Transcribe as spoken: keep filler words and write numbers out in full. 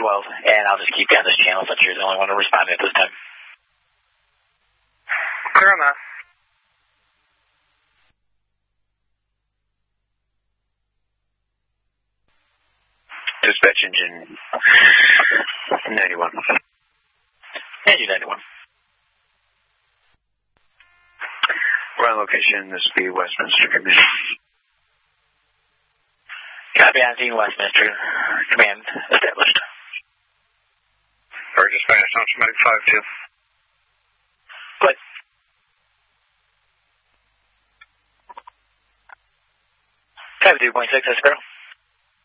twelve, and I'll just keep you on this channel since you're the only one to respond at this time. Clear on that. Dispatch engine ninety-one. Engine ninety-one. Ground location, this will be Westminster Command. Copy on scene, Westminster. Command established. Or dispatch, Mike five two. Good. Copy two point six, that's Sparrow.